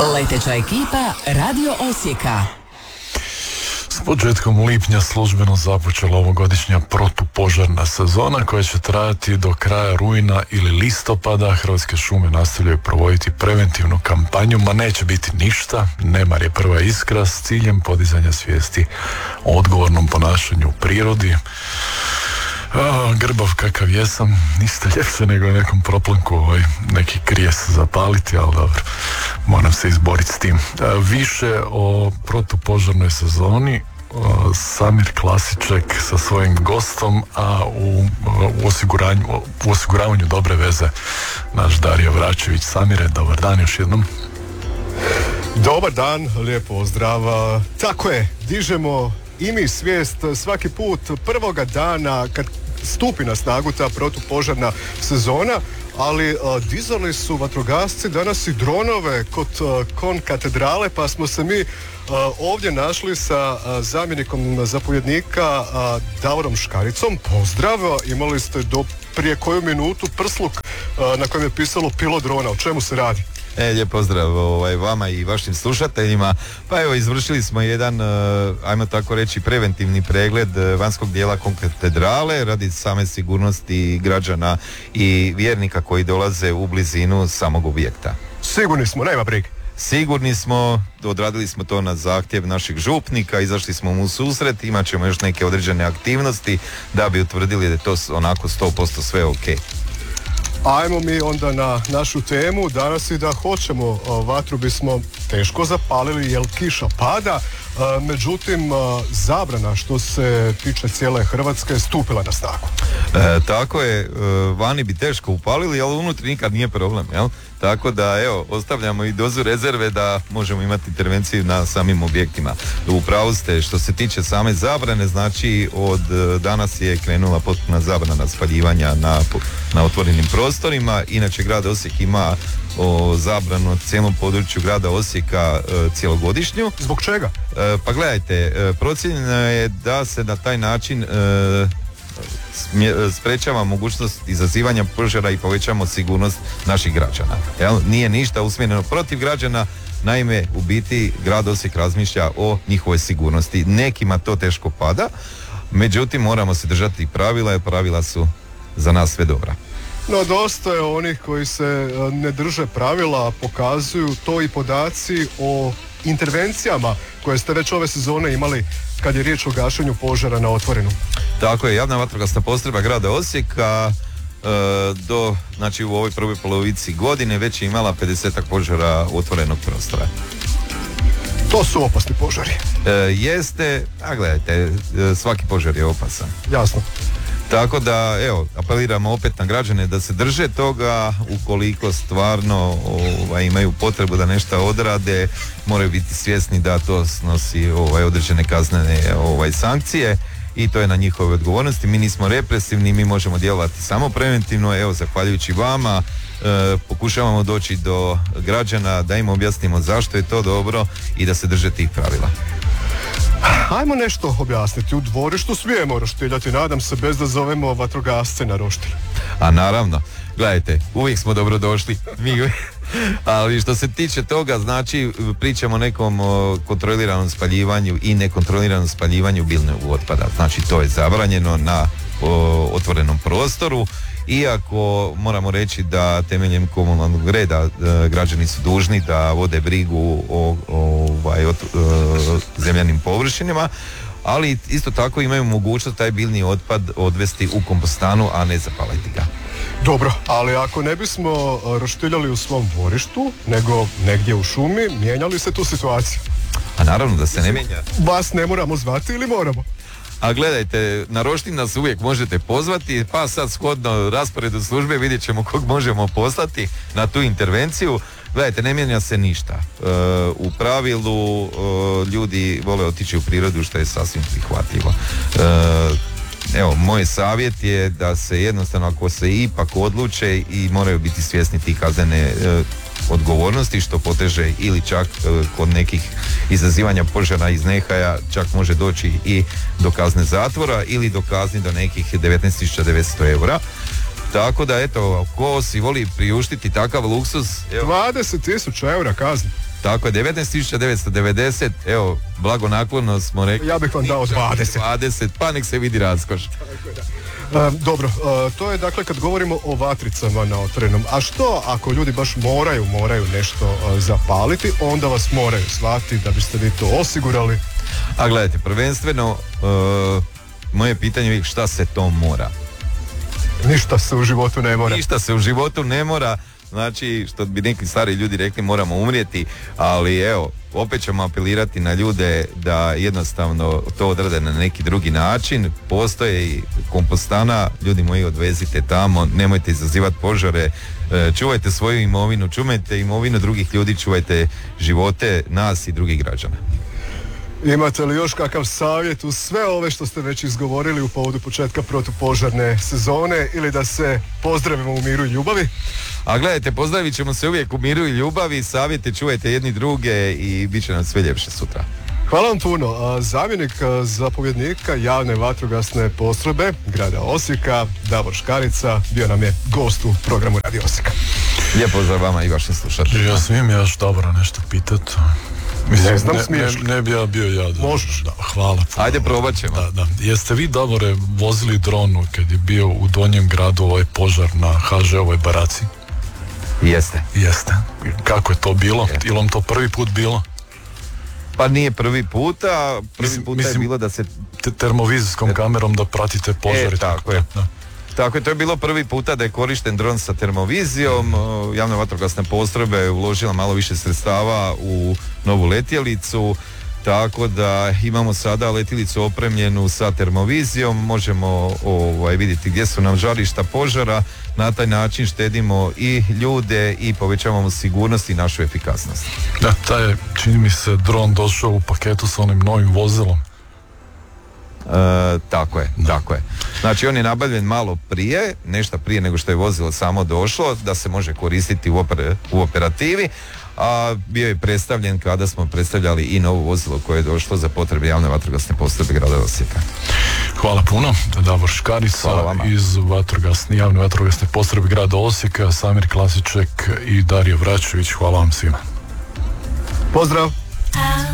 Leteća ekipa Radio Osijeka. S početkom lipnja službeno započela ovogodišnja protupožarna sezona koja će trajati do kraja rujna ili listopada. Hrvatske šume nastavljaju provoditi preventivnu kampanju, ma neće biti ništa, nemar je prva iskra, s ciljem podizanja svijesti o odgovornom ponašanju u prirodi. Grbav kakav jesam, niste ljepše nego nekom proplanku neki krijes zapaliti, ali dobro, moram se izboriti s tim. Više o protupožarnoj sezoni Samir Klasiček sa svojim gostom, a u osiguravanju dobre veze naš Dario Vračević. Samire, dobar dan još jednom. Dobar dan, lijep pozdrav. Tako je, dižemo i mi svijest svaki put prvoga dana kad stupi na snagu ta protupožarna sezona, ali dizali su vatrogasci danas i dronove kod Kon katedrale, pa smo se mi ovdje našli sa zamjenikom zapovjednika Davorom Škaricom. Pozdrav, imali ste do prije koju minutu prsluk na kojem je pisalo pilot drona. O čemu se radi? Lijep pozdrav vama i vašim slušateljima. Pa evo, izvršili smo jedan, ajmo tako reći, preventivni pregled vanjskog dijela katedrale radi same sigurnosti građana i vjernika koji dolaze u blizinu samog objekta. Sigurni smo, nema brige. Sigurni smo, odradili smo to na zahtjev naših župnika, izašli smo mu u susret, imat ćemo još neke određene aktivnosti da bi utvrdili da je to onako 100% sve ok. Ajmo mi onda na našu temu danas i da hoćemo. Vatru bismo teško zapalili jer kiša pada, međutim zabrana što se tiče cijele Hrvatske stupila na snagu. Tako je, vani bi teško upalili, ali unutra nikad nije problem, jel? Tako da evo, ostavljamo i dozu rezerve da možemo imati intervenciju na samim objektima. U pravu ste, što se tiče same zabrane, znači od danas je krenula potpuna zabrana spaljivanja na otvorenim prostorima. Inače grad Osijek ima zabranu na cijelom području grada Osijeka cijelogodišnju. Zbog čega? Pa gledajte, procijenjeno je da se na taj način sprečava mogućnost izazivanja požara i povećamo sigurnost naših građana. Nije ništa usmjereno protiv građana, naime u biti grad Osijek razmišlja o njihovoj sigurnosti. Nekima to teško pada, međutim moramo se držati pravila, jer pravila su za nas sve dobra. No, dosta je onih koji se ne drže pravila, pokazuju to i podaci o intervencijama koje ste već ove sezone imali kad je riječ o gašenju požara na otvorenom. Tako je, javna vatrogasna postrojba grada Osijeka znači u ovoj prvoj polovici godine već je imala 50 požara otvorenog prostora. To su opasni požari. Jeste, a gledajte, svaki požar je opasan. Jasno. Tako da, evo, apeliramo opet na građane da se drže toga, ukoliko stvarno imaju potrebu da nešto odrade, moraju biti svjesni da to snosi određene kaznene sankcije i to je na njihovoj odgovornosti. Mi nismo represivni, mi možemo djelovati samo preventivno, evo, zahvaljujući vama, pokušavamo doći do građana da im objasnimo zašto je to dobro i da se drže tih pravila. Ajmo nešto objasniti. U dvorištu smijemo roštiljati, nadam se, bez da zovemo vatrogasce na roštilj. A naravno, gledajte, uvijek smo dobrodošli. Ali što se tiče toga, znači pričamo o nekom kontroliranom spaljivanju i nekontroliranom spaljivanju biljnog otpada. Znači to je zabranjeno na otvorenom prostoru. Iako moramo reći da temeljem komunalnog reda građani su dužni da vode brigu o zemljanim površinama, ali isto tako imaju mogućnost taj biljni otpad odvesti u kompostanu, a ne zapaliti ga. Dobro, ali ako ne bismo roštiljali u svom dvorištu, nego negdje u šumi, mijenjali se tu situaciju? A naravno da se ne mijenja. Vas ne moramo zvati ili moramo? A gledajte, na roštilj nas uvijek možete pozvati, pa sad shodno rasporedu službe vidjet ćemo kog možemo poslati na tu intervenciju. Gledajte, ne mijenja se ništa. U pravilu ljudi vole otići u prirodu, što je sasvim prihvatljivo. Evo, moj savjet je da se jednostavno, ako se ipak odluče, i moraju biti svjesni tih kaznene odgovornosti, što poteže ili čak kod nekih izazivanja požara iz nehaja čak može doći i do kazne zatvora ili do kazni do nekih 19.900 eura. Tako da eto, ko si voli priuštiti takav luksuz... 20.000 eura kazni. Tako je, 19.990, evo, blagonaklono smo rekli. Ja bih vam dao 20. 20, pa nek se vidi raskoš. Dobro, to je dakle kad govorimo o vatricama na otvorenom. A što ako ljudi baš moraju nešto zapaliti, onda vas moraju zvati da biste vi to osigurali? A gledajte, prvenstveno, moje pitanje je uvijek šta se to mora. Ništa se u životu ne mora. Ništa se u životu ne mora, znači što bi neki stari ljudi rekli moramo umrijeti, ali evo, opet ćemo apelirati na ljude da jednostavno to odrade na neki drugi način. Postoje i kompostana, ljudi moji, odvezite tamo, nemojte izazivati požare, čuvajte svoju imovinu, čuvajte imovinu drugih ljudi, čuvajte živote nas i drugih građana. Imate li još kakav savjet uz sve ove što ste već izgovorili u povodu početka protupožarne sezone, ili da se pozdravimo u miru i ljubavi? A gledajte, pozdravit ćemo se uvijek u miru i ljubavi, savjete čuvajte jedni druge i bit će nam sve ljepše sutra. Hvala vam puno. Zamjenik zapovjednika javne vatrogasne postrojbe grada Osijeka, Davor Škarica, bio nam je gost u programu Radio Osijeka. Lijep pozdrav vama i vašim slušateljima. Ja smijem još Davora nešto pitat? Ne znam, smiješ. Ne bi ja bio ja. Možeš. Da, hvala puno. Ajde, probat ćemo. Da. Jeste vi, Davore, vozili dronu kad je bio u Donjem gradu ovaj požar na HŽ-ovoj baraci? Jeste. Kako je to bilo? Ili vam to prvi put bilo? Pa nije prvi puta, je bilo da se... Termovizijskom kamerom da pratite požar. Tako je. Da. Tako je, to je bilo prvi puta da je korišten dron sa termovizijom. Javna vatrogasna postrojba je uložila malo više sredstava u novu letjelicu, tako da imamo sada letjelicu opremljenu sa termovizijom, možemo vidjeti gdje su nam žarišta požara, na taj način štedimo i ljude i povećavamo sigurnost i našu efikasnost. Da, taj je, čini mi se, dron došao u paketu sa onim novim vozilom. Tako je. Znači on je nabavljen malo prije, nešto prije nego što je vozilo samo došlo, da se može koristiti u operativi, a bio je predstavljen kada smo predstavljali i novo vozilo koje je došlo za potrebe javne vatrogasne postrojbe grada Osijeka. Hvala puno. Davor Škarica iz javne vatrogasne postrojbe grada Osijeka, Samir Klasiček i Dario Vračević. Hvala vam svima. Pozdrav!